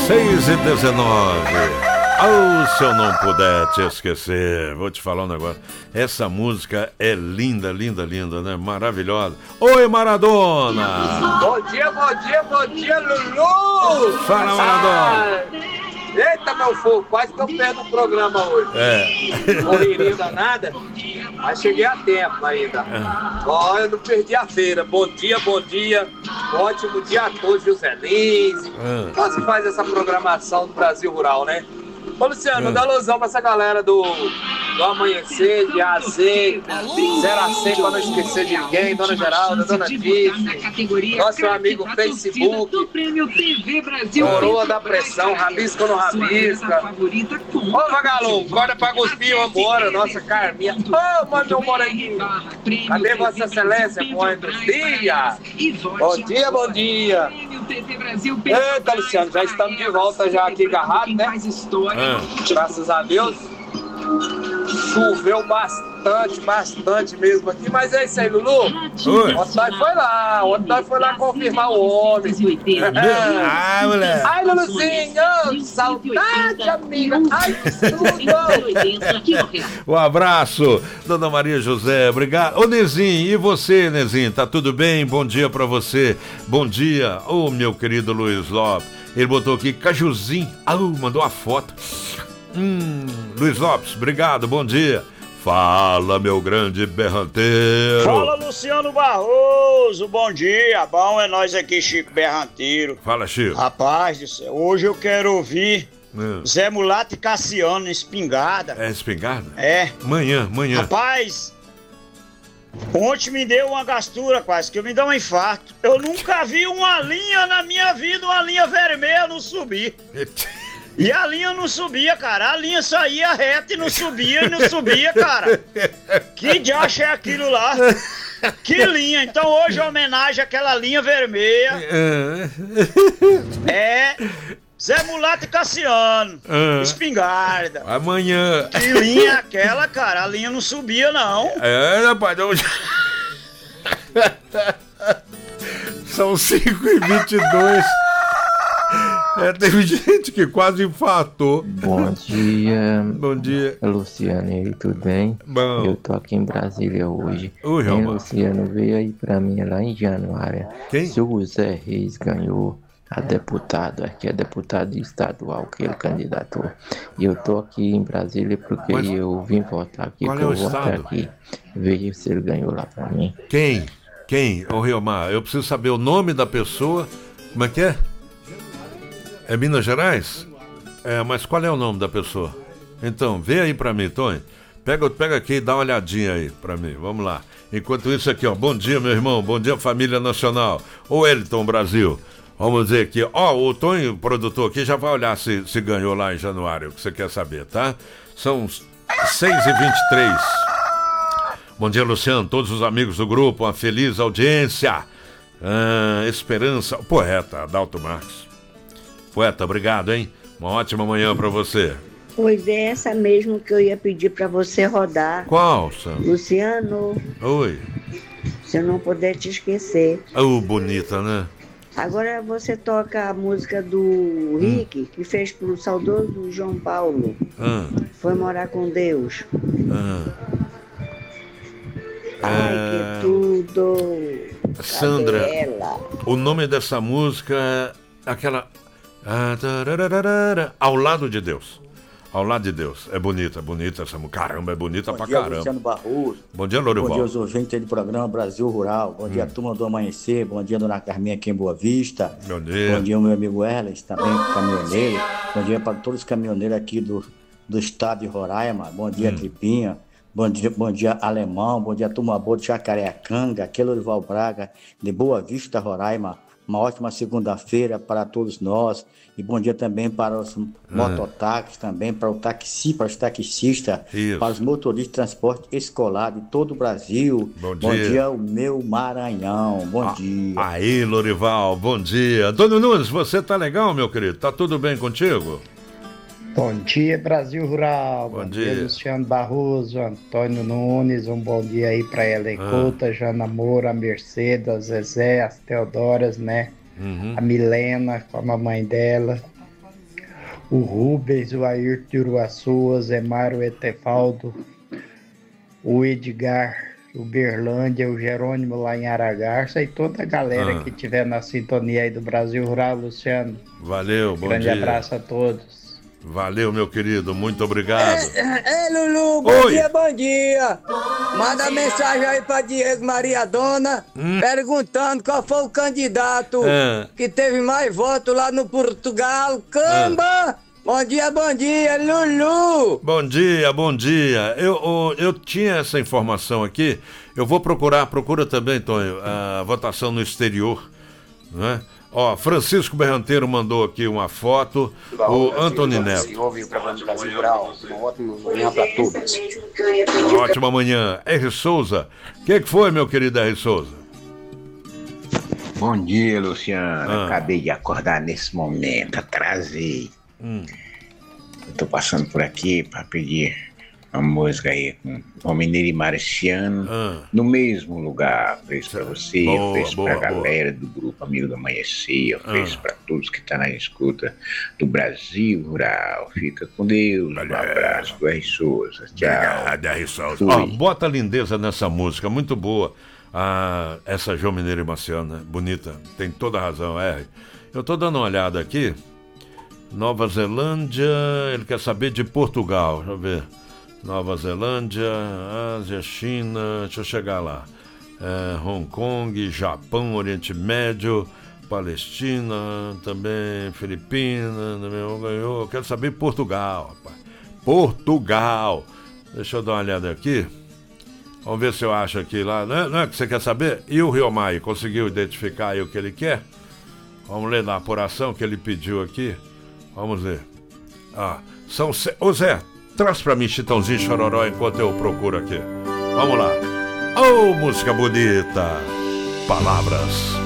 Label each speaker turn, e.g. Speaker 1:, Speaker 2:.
Speaker 1: 6h19. Oh, se eu não puder te esquecer, vou te falar um negócio. Essa música é linda, linda, linda, né? Maravilhosa. Oi, Maradona!
Speaker 2: Bom dia, Lulu!
Speaker 1: Fala, Maradona!
Speaker 2: Eita, meu fogo, quase que eu perdo o programa hoje. Correria danada, mas cheguei a tempo ainda. Ó, eu não perdi a feira. Bom dia. Ótimo dia a todos, José Lins. Nós que faz essa programação do Brasil Rural, né? Ô, Luciano, dá alusão pra essa galera do Amanhecer, de A a Z, 0 a 100, pra não esquecer de ninguém, Dona Geralda, Dona Tiff, nosso amigo Facebook, Coroa da Pressão, Rabisca ou não Rabisca. Ô, vagalume, acorda pra cuspir, vambora, nossa Carminha. Ô, mano, meu moranguinho, cadê Vossa Excelência, bom dos dias? Bom dia. Eita, Luciano, já estamos de volta já aqui agarrados, né? Graças a Deus. Choveu bastante mesmo aqui, mas é isso aí, Lulu. Ontem nós foi lá confirmar o homem.
Speaker 1: Moleque.
Speaker 2: Ai, Luluzinho, saudade, amiga. Ai, tudo.
Speaker 1: Um abraço, Dona Maria José, obrigado. Ô, Nezinho, e você, Nezinho, tá tudo bem? Bom dia pra você. Bom dia, ô, meu querido Luiz Lopes. Ele botou aqui, cajuzinho, mandou uma foto. Luiz Lopes, obrigado, bom dia. Fala, meu grande berranteiro.
Speaker 3: Fala, Luciano Barroso, bom dia. Bom, é nós aqui, Chico Berranteiro.
Speaker 1: Fala, Chico.
Speaker 3: Rapaz do céu, hoje eu quero ouvir Zé Mulato e Cassiano, Espingarda.
Speaker 1: É espingarda?
Speaker 3: É.
Speaker 1: Manhã.
Speaker 3: Rapaz, ontem me deu uma gastura quase, que me deu um infarto. Eu nunca vi uma linha na minha vida, uma linha vermelha não subir. E a linha não subia, cara. A linha saía reta e não subia, cara. Que diacho é aquilo lá? Que linha? Então hoje é homenagem àquela linha vermelha. É Zé Mulato e Cassiano. Espingarda.
Speaker 1: Amanhã.
Speaker 3: Que linha é aquela, cara? A linha não subia, não.
Speaker 1: Rapaz. São 5h22. Teve gente que quase infartou.
Speaker 4: Bom dia,
Speaker 1: Luciano,
Speaker 4: e aí, tudo bem?
Speaker 1: Bom.
Speaker 4: Eu tô aqui em Brasília hoje.
Speaker 1: Oi,
Speaker 4: Luciano, veio aí pra mim lá em Januária.
Speaker 1: Quem?
Speaker 4: Se o Zé Reis ganhou a deputado, aqui é deputado estadual que ele candidatou. E eu tô aqui em Brasília porque eu vim votar aqui,
Speaker 1: qual
Speaker 4: que
Speaker 1: é o
Speaker 4: eu voto
Speaker 1: estado?
Speaker 4: aqui. Veja se ele ganhou lá pra mim.
Speaker 1: Quem? Ô, Riomar, eu preciso saber o nome da pessoa. Como é que é? É Minas Gerais? Mas qual é o nome da pessoa? Então, vê aí pra mim, Tony. Pega aqui e dá uma olhadinha aí pra mim, vamos lá. Enquanto isso aqui, ó, bom dia, meu irmão, bom dia, família nacional. Ô, Elton Brasil, vamos dizer aqui, ó, o Tony, o produtor aqui, já vai olhar se ganhou lá em januário, o que você quer saber, tá? São 6h23. Bom dia, Luciano, todos os amigos do grupo, uma feliz audiência. Esperança, o poeta Adalto Marques. Poeta, obrigado, hein? Uma ótima manhã pra você.
Speaker 5: Pois é, essa mesmo que eu ia pedir pra você rodar.
Speaker 1: Qual, Sam?
Speaker 5: Luciano.
Speaker 1: Oi.
Speaker 5: Se eu não puder te esquecer.
Speaker 1: Bonita, né?
Speaker 5: Agora você toca a música do Rick, que fez pro saudoso João Paulo. Foi morar com Deus. Ai, que tudo.
Speaker 1: Sandra,
Speaker 5: ela?
Speaker 1: O nome dessa música é aquela... Ao lado de Deus. Ao lado de Deus. É bonita essa música. Caramba, é bonita pra caramba.
Speaker 6: Bom dia, Luciano Barroso.
Speaker 1: Bom dia, Lorival.
Speaker 6: Bom dia aos ouvintes do programa Brasil Rural. Bom dia, turma do Amanhecer. Bom dia, dona Carminha aqui em Boa Vista.
Speaker 1: Bom dia.
Speaker 6: Bom dia, meu amigo Erles, também caminhoneiro. Bom dia para todos os caminhoneiros aqui do estado de Roraima. Bom dia, Tripinha. Bom dia, Alemão. Bom dia, turma boa de Jacareacanga. Aqui é Lorival Braga, de Boa Vista, Roraima. Uma ótima segunda-feira para todos nós. E bom dia também para os mototáxis, também para para os taxistas,
Speaker 1: Isso.
Speaker 6: para os motoristas de transporte escolar de todo o Brasil.
Speaker 1: Bom
Speaker 6: dia, o meu Maranhão. Bom dia.
Speaker 1: Aí, Lorival, bom dia. Antônio Nunes, você tá legal, meu querido? Tá tudo bem contigo?
Speaker 7: Bom dia, Brasil Rural.
Speaker 1: Bom dia,
Speaker 7: Luciano Barroso, Antônio Nunes. Um bom dia aí para Ellen Couta, Jana Moura, a Mercedes, a Zezé, as Teodoras, né? A Milena com a mamãe dela. o Rubens, o Ayrton de Uruaçu, o Zemar, o Etefaldo, o Edgar, o Berlândia, o Jerônimo lá em Aragarça e toda a galera que estiver na sintonia aí do Brasil Rural, Luciano.
Speaker 1: Valeu, bom
Speaker 7: Grande
Speaker 1: dia.
Speaker 7: abraço a todos.
Speaker 1: Valeu, meu querido, muito obrigado.
Speaker 8: Ei, Lulu, bom dia, bom dia. Manda mensagem aí pra Diego Maria Dona, perguntando qual foi o candidato que teve mais votos lá no Portugal. Camba! Bom dia, Lulu.
Speaker 1: Bom dia. Eu tinha essa informação aqui, eu vou procura também, Tonho, a votação no exterior, né? Ó, Francisco Berranteiro mandou aqui uma foto, o Antony Neto.
Speaker 9: Ouve o programa do Brasil Rural, uma ótima manhã para todos.
Speaker 1: Uma ótima manhã. R. Souza, o que foi, meu querido R. Souza?
Speaker 10: Bom dia, Luciano. Acabei de acordar nesse momento, atrasei. Eu tô passando por aqui para pedir uma música aí com o Mineiro e Marciano no mesmo lugar. Fez pra você, fez pra galera do grupo Amigo do Amanhecer, fez pra todos que tá na escuta do Brasil Rural. Fica com Deus. Um abraço do R. Souza. Tchau.
Speaker 1: Obrigado, R. Souza. Ó, bota lindeza nessa música, muito boa. Essa João Mineiro e Marciano, né? Bonita, tem toda a razão, R. Eu tô dando uma olhada aqui. Nova Zelândia, ele quer saber de Portugal, deixa eu ver. Nova Zelândia, Ásia, China, deixa eu chegar lá. Hong Kong, Japão, Oriente Médio, Palestina, também Filipinas, também ganhou. Eu quero saber Portugal, rapaz. Portugal. Deixa eu dar uma olhada aqui. Vamos ver se eu acho aqui lá. Não é que você quer saber? E o Rio Mai, conseguiu identificar aí o que ele quer? Vamos ler na apuração que ele pediu aqui. Vamos ver. Ô Zé, traz pra mim Chitãozinho e Chororó enquanto eu procuro aqui. Vamos lá. Música bonita. Palavras.